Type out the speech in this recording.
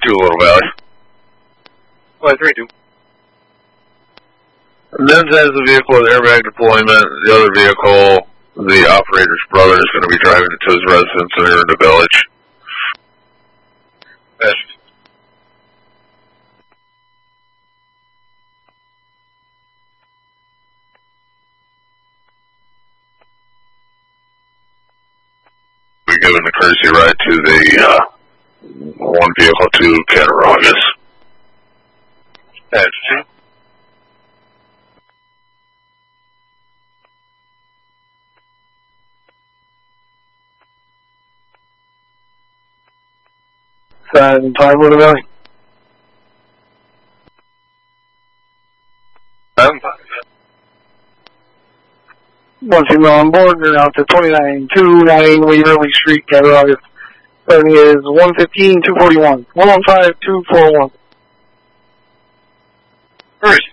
Little Valley. 532. Men's has the vehicle with airbag deployment. The other vehicle, the operator's brother, is going to be driving it to his residence there in the village. Yes. We're giving the courtesy ride to the one vehicle to Cattaraugus. Yes. 5 Little Valley. 1 female on board, you're out to 29298 Waverly Street, Cattaraugus. Starting is 115-241. 115-241. First.